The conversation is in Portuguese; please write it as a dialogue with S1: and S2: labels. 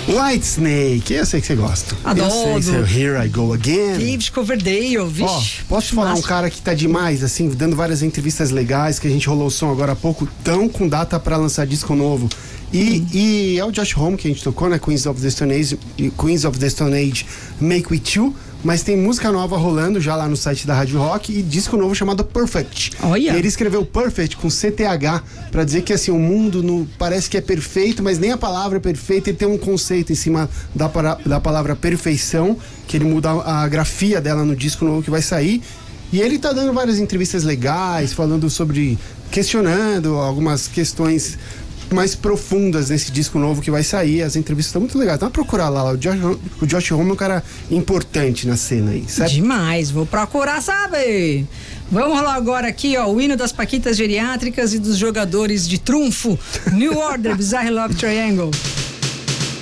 S1: Whitesnake, eu sei que você gosta.
S2: Adoro.
S1: Eu sei que Here I Go Again.
S2: David Coverdale, vixe.
S1: Ó, posso te falar um cara que tá demais, assim, dando várias entrevistas legais, que a gente rolou o som agora há pouco, tão com data pra lançar disco novo. E é o Josh Homme que a gente tocou, né? Queens of the Stone Age, Make With You. Mas tem música nova rolando já lá no site da Rádio Rock e disco novo chamado Perfect.
S2: Olha.
S1: E ele escreveu Perfect com CTH pra dizer que assim, o mundo parece que é perfeito, mas nem a palavra é perfeita. Ele tem um conceito em cima da palavra perfeição, que ele muda a grafia dela no disco novo que vai sair. E ele tá dando várias entrevistas legais, falando questionando algumas questões mais profundas nesse disco novo que vai sair. As entrevistas estão muito legais. Dá pra procurar lá. O Josh Homme é um cara importante na cena aí, certo?
S2: Demais, vou procurar saber. Vamos lá agora aqui, ó, o hino das paquitas geriátricas e dos jogadores de trunfo. New Order, Bizarre Love Triangle.